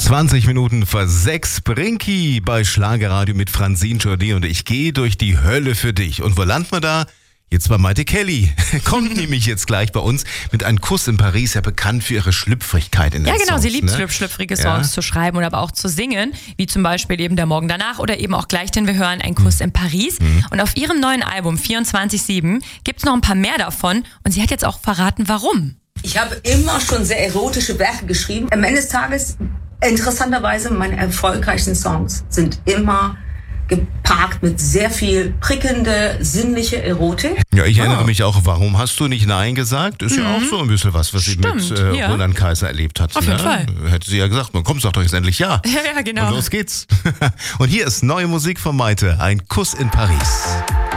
20 Minuten vor 6, Brinki bei Schlagerradio mit Francine Jordi und ich gehe durch die Hölle für dich. Und wo landen wir da? Jetzt bei Maite Kelly. Kommt nämlich jetzt gleich bei uns mit einem Kuss in Paris, ja bekannt für ihre Schlüpfrigkeit in den Songs. Ja, genau, sie liebt ne? schlüpfrige Songs zu schreiben und aber auch zu singen, wie zum Beispiel eben Der Morgen danach oder eben auch gleich, den wir hören, Ein Kuss in Paris. Und auf ihrem neuen Album 24/7 gibt es noch ein paar mehr davon und sie hat jetzt auch verraten, warum. Ich habe immer schon sehr erotische Werke geschrieben. Am Ende des Tages, interessanterweise, meine erfolgreichsten Songs sind immer geparkt mit sehr viel prickelnde, sinnliche Erotik. Ja, ich erinnere mich auch, warum hast du nicht Nein gesagt? Ist ja auch so ein bisschen was sie mit Roland Kaiser erlebt hat. Auf jeden Fall. Hätte sie ja gesagt, man kommt, sagt doch jetzt endlich ja. Ja, genau. Und los geht's. Und hier ist neue Musik von Maite, Ein Kuss in Paris.